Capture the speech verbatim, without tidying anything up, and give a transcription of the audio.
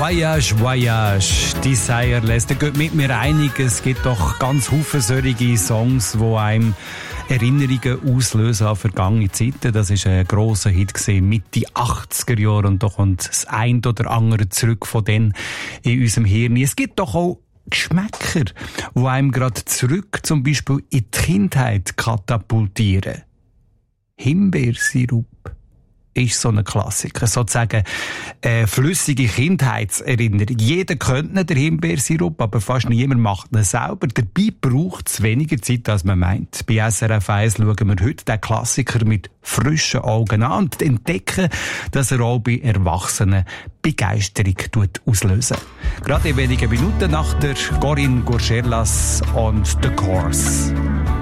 Voyage, Voyage, Desireless. Da geht mit mir einig, es gibt doch ganz viele solche Songs, die einem Erinnerungen auslösen an vergangene Zeiten. Das war ein grosser Hit gewesen, Mitte achtziger Jahre, und da kommt das ein oder andere zurück von denen in unserem Hirn. Es gibt doch auch Geschmäcker, die einem gerade zurück zum Beispiel in die Kindheit katapultieren. Himbeersirup ist so ein Klassiker, sozusagen äh, flüssige Kindheitserinnerung. Jeder kennt den Himbeersirup, aber fast niemand macht ihn selber. Dabei braucht es weniger Zeit, als man meint. Bei S R F eins schauen wir heute den Klassiker mit frischen Augen an und entdecken, dass er auch bei Erwachsenen Begeisterung auslösen. Gerade in wenigen Minuten nach der Corinne Gurcherlas und The Course.